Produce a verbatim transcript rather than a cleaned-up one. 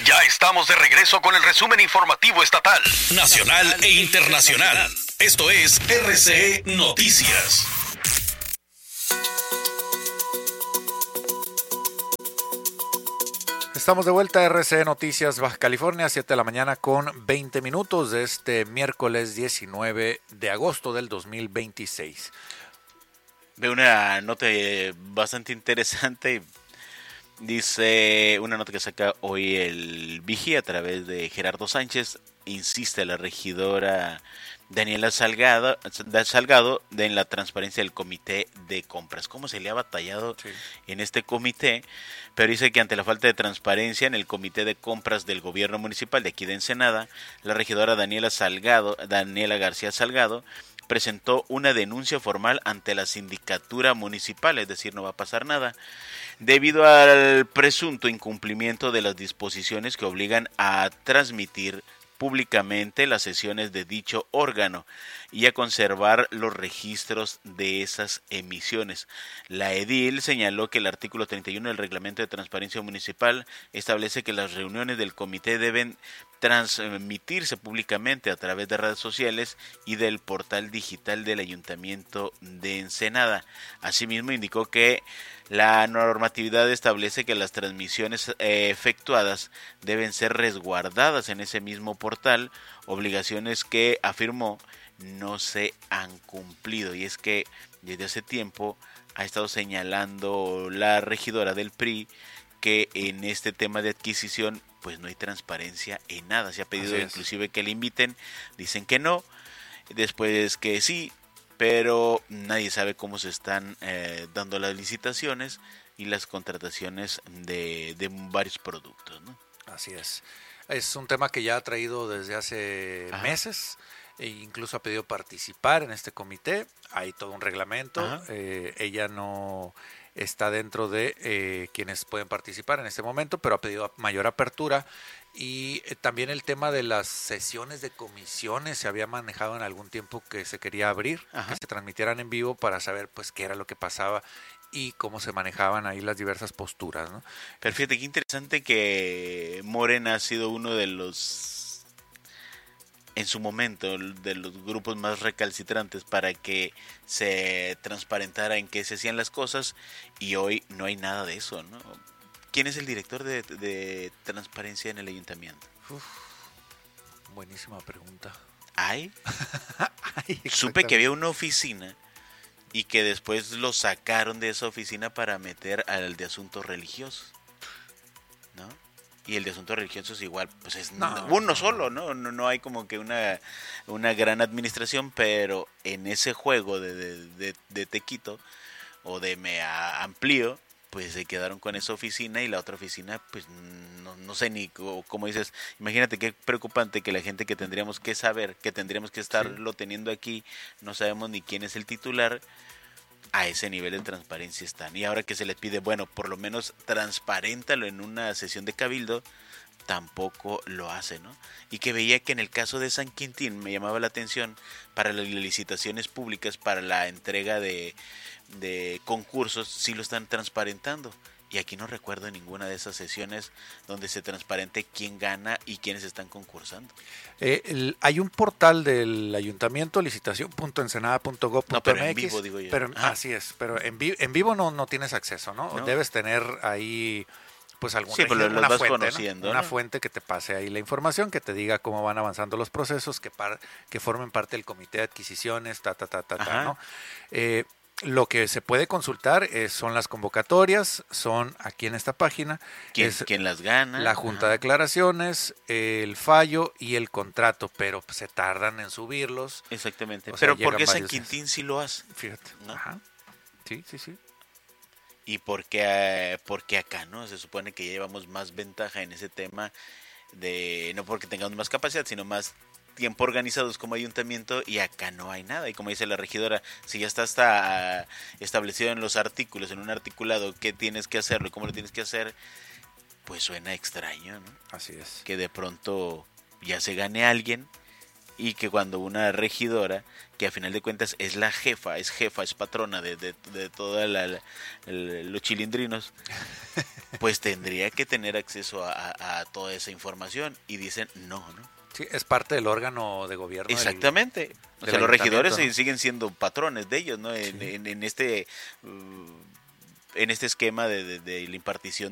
Ya estamos de regreso con el resumen informativo estatal, nacional e internacional. Esto es R C E Noticias. Estamos de vuelta a R C E Noticias Baja California, siete de la mañana con veinte minutos de este miércoles diecinueve de agosto del dos mil veintiséis. Veo una nota bastante interesante. Dice una nota que saca hoy el Vigía a través de Gerardo Sánchez. Insiste la regidora Daniela Salgado, Salgado de en la transparencia del comité de compras. ¿Cómo se le ha batallado sí. en este comité? Pero dice que ante la falta de transparencia en el comité de compras del gobierno municipal de aquí de Ensenada, la regidora Daniela Salgado, Daniela García Salgado, presentó una denuncia formal ante la sindicatura municipal, es decir, no va a pasar nada, debido al presunto incumplimiento de las disposiciones que obligan a transmitir públicamente las sesiones de dicho órgano y a conservar los registros de esas emisiones. La edil señaló que el artículo treinta y uno del Reglamento de Transparencia Municipal establece que las reuniones del comité deben transmitirse públicamente a través de redes sociales y del portal digital del Ayuntamiento de Ensenada. Asimismo, indicó que la normatividad establece que las transmisiones eh, efectuadas deben ser resguardadas en ese mismo portal, obligaciones que, afirmó, no se han cumplido. Y es que desde hace tiempo ha estado señalando la regidora del P R I que en este tema de adquisición pues no hay transparencia en nada. Se ha pedido inclusive que le inviten, dicen que no, después que sí, pero nadie sabe cómo se están eh, dando las licitaciones y las contrataciones de, de varios productos, ¿no? Así es. Es un tema que ya ha traído desde hace Ajá. meses e incluso ha pedido participar en este comité. Hay todo un reglamento. Eh, ella no está dentro de eh, quienes pueden participar en este momento, pero ha pedido mayor apertura. Y eh, también el tema de las sesiones de comisiones se había manejado en algún tiempo que se quería abrir, Ajá. que se transmitieran en vivo para saber pues qué era lo que pasaba y cómo se manejaban ahí las diversas posturas, ¿no? Pero fíjate qué interesante que Morena ha sido uno de los, en su momento, de los grupos más recalcitrantes para que se transparentara en qué se hacían las cosas, y hoy no hay nada de eso, ¿no? ¿Quién es el director de, de transparencia en el ayuntamiento? Uf, buenísima pregunta. ¿Hay? Ay, supe que había una oficina y que después lo sacaron de esa oficina para meter al de asuntos religiosos, ¿no? Y el de asuntos religiosos igual, pues es no, uno solo, ¿no? ¿no? No hay como que una, una gran administración, pero en ese juego de, de, de, de te quito o de me amplío, pues se quedaron con esa oficina y la otra oficina, pues no, no sé ni cómo dices. Imagínate qué preocupante que la gente que tendríamos que saber, que tendríamos que estarlo sí. teniendo aquí, no sabemos ni quién es el titular. A ese nivel de transparencia están. Y ahora que se les pide, bueno, por lo menos transparéntalo en una sesión de cabildo, tampoco lo hace, ¿no? Y que veía que en el caso de San Quintín me llamaba la atención para las licitaciones públicas, para la entrega de, de concursos, sí lo están transparentando. Y aquí no recuerdo ninguna de esas sesiones donde se transparente quién gana y quiénes están concursando. Eh, el, hay un portal del ayuntamiento, licitación punto ensenada punto gob punto m x. No, pero en vivo, digo yo. Pero, así es, pero en, vi, en vivo no, no tienes acceso, ¿no? ¿no? Debes tener ahí pues algún sí, registro, pero una, vas fuente, conociendo, ¿no? Una ¿no? fuente que te pase ahí la información, que te diga cómo van avanzando los procesos, que, par, que formen parte del comité de adquisiciones, ta, ta, ta, ta, ta, ¿no? Eh, Lo que se puede consultar es, son las convocatorias, son aquí en esta página. ¿Quién, es ¿quién las gana? La junta Ajá. de declaraciones, el fallo y el contrato, pero pues, se tardan en subirlos. Exactamente. O sea, pero ¿por qué San varios... Quintín sí lo hace? Fíjate. ¿No? Ajá. Sí, sí, sí. ¿Y por qué, por qué acá, no? Se supone que ya llevamos más ventaja en ese tema, de no porque tengamos más capacidad, sino más tiempo organizados como ayuntamiento, y acá no hay nada. Y como dice la regidora, si ya está hasta establecido en los artículos, en un articulado, qué tienes que hacerlo y cómo lo tienes que hacer, pues suena extraño, ¿no? Así es. Que de pronto ya se gane alguien y que cuando una regidora, que a final de cuentas es la jefa, es jefa, es patrona de, de, de todos los chilindrinos, pues tendría que tener acceso a, a, a toda esa información, y dicen no, ¿no? Sí, es parte del órgano de gobierno. Exactamente. Del, o del sea, los regidores ¿no? siguen siendo patrones de ellos, ¿no? En, sí. en, en este... Uh, en este esquema de, de, de la impartición